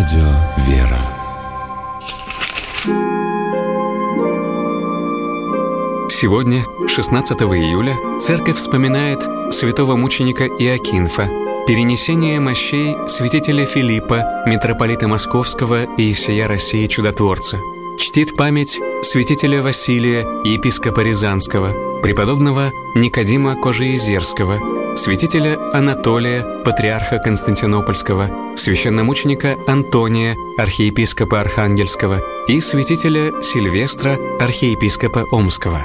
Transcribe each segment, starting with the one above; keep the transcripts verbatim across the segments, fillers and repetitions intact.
Радио «Вера». Сегодня, шестнадцатого июля, Церковь вспоминает святого мученика Иокинфа, перенесение мощей святителя Филиппа, митрополита Московского и всея России чудотворца. Чтит память святителя Василия, епископа Рязанского, преподобного Никодима Кожеизерского, святителя Анатолия, патриарха Константинопольского, священномученика Антония, архиепископа Архангельского и святителя Сильвестра, архиепископа Омского.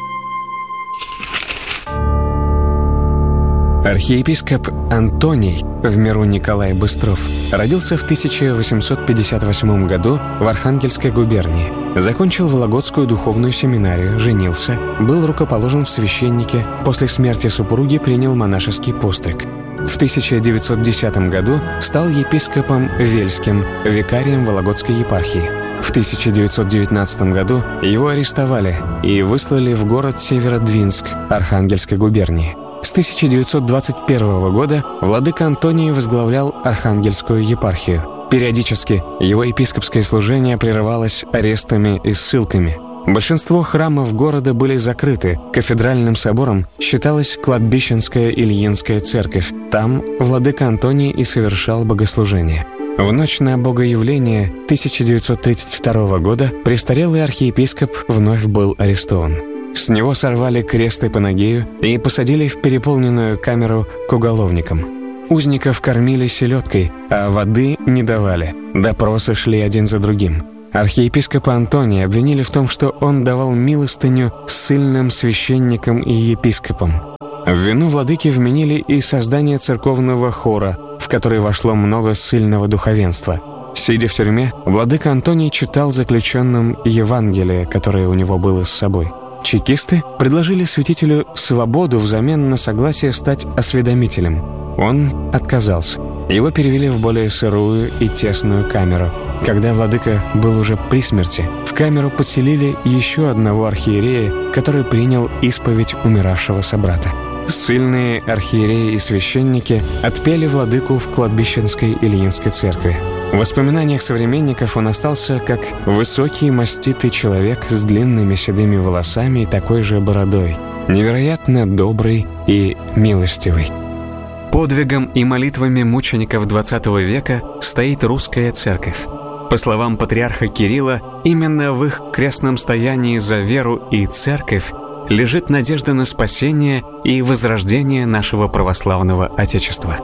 Архиепископ Антоний, в миру Николай Быстров, родился в тысяча восемьсот пятьдесят восьмом году в Архангельской губернии. Закончил Вологодскую духовную семинарию, женился, был рукоположен в священнике, после смерти супруги принял монашеский постриг. В тысяча девятьсот десятом году стал епископом Вельским, викарием Вологодской епархии. В тысяча девятьсот девятнадцатом году его арестовали и выслали в город Северодвинск Архангельской губернии. С тысяча девятьсот двадцать первого года владыка Антоний возглавлял Архангельскую епархию. Периодически его епископское служение прерывалось арестами и ссылками. Большинство храмов города были закрыты. Кафедральным собором считалась кладбищенская Ильинская церковь. Там владыка Антоний и совершал богослужение. В ночь на Богоявление тысяча девятьсот тридцать второго года престарелый архиепископ вновь был арестован. С него сорвали крест и панагею и посадили в переполненную камеру к уголовникам. Узников кормили селедкой, а воды не давали. Допросы шли один за другим. Архиепископа Антония обвинили в том, что он давал милостыню ссыльным священникам и епископам. В вину владыки вменили и создание церковного хора, в который вошло много ссыльного духовенства. Сидя в тюрьме, владыка Антоний читал заключенным Евангелие, которое у него было с собой. Чекисты предложили святителю свободу взамен на согласие стать осведомителем. Он отказался. Его перевели в более сырую и тесную камеру. Когда владыка был уже при смерти, в камеру подселили еще одного архиерея, который принял исповедь умиравшего собрата. Ссыльные архиереи и священники отпели владыку в кладбищенской Ильинской церкви. В воспоминаниях современников он остался как высокий маститый человек с длинными седыми волосами и такой же бородой, невероятно добрый и милостивый. Подвигом и молитвами мучеников двадцатого века стоит русская церковь. По словам патриарха Кирилла, именно в их крестном стоянии за веру и церковь лежит надежда на спасение и возрождение нашего православного Отечества.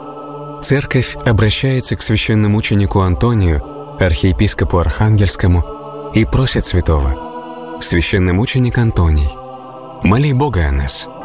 Церковь обращается к священномученику Антонию, архиепископу Архангельскому, и просит святого: «Священномученик Антоний, моли Бога о нас,